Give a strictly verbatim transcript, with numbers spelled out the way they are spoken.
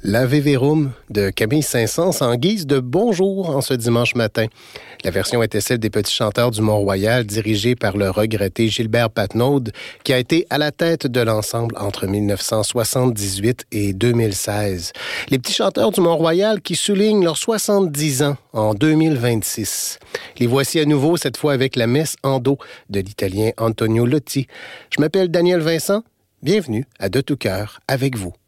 L'Ave Verum de Camille Saint-Saëns en guise de bonjour en ce dimanche matin. La version était celle des Petits Chanteurs du Mont-Royal, dirigée par le regretté Gilbert Patnaud, qui a été à la tête de l'ensemble entre dix-neuf cent soixante-dix-huit et deux mille seize. Les Petits Chanteurs du Mont-Royal qui soulignent leurs soixante-dix ans en deux mille vingt-six. Les voici à nouveau, cette fois avec la messe en do de l'Italien Antonio Lotti. Je m'appelle Daniel Vincent. Bienvenue à De tout cœur avec vous.